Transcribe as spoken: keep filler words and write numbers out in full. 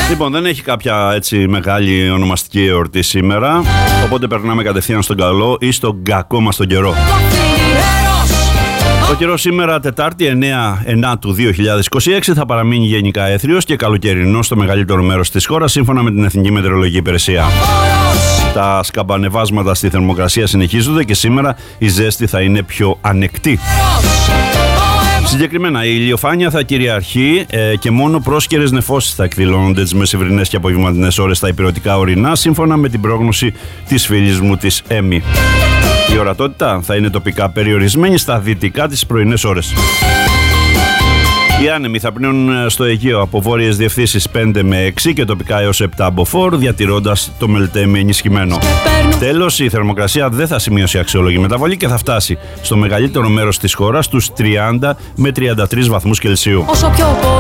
Λοιπόν, δεν έχει κάποια έτσι μεγάλη ονομαστική εορτή σήμερα, οπότε περνάμε κατευθείαν στον καλό ή στον κακό μας τον καιρό. Το καιρό σήμερα, Τετάρτη εννέα εννέα του δύο χιλιάδες είκοσι έξι, θα παραμείνει γενικά έθριος και καλοκαιρινό στο μεγαλύτερο μέρος της χώρας, σύμφωνα με την Εθνική Μετεωρολογική Υπηρεσία. Τα σκαμπανεβάσματα στη θερμοκρασία συνεχίζονται και σήμερα η ζέστη θα είναι πιο ανεκτή. Συγκεκριμένα, η ηλιοφάνεια θα κυριαρχεί ε, και μόνο πρόσκαιρες νεφώσεις θα εκδηλώνονται τις μεσημβρινές και απογευματινές ώρες στα ηπειρωτικά ορεινά, σύμφωνα με την πρόγνωση της φίλης μου της Έμι. Η ορατότητα θα είναι τοπικά περιορισμένη στα δυτικά τις πρωινές ώρες. Οι άνεμοι θα πνέουν στο Αιγαίο από βόρειες διευθύνσεις πέντε με έξι και τοπικά έως επτά από φορ, διατηρώντας το μελτέμι ενισχυμένο. Τέλος, η θερμοκρασία δεν θα σημειώσει αξιόλογη μεταβολή και θα φτάσει στο μεγαλύτερο μέρος της χώρας τους τριάντα με τριάντα τρεις βαθμούς Κελσίου.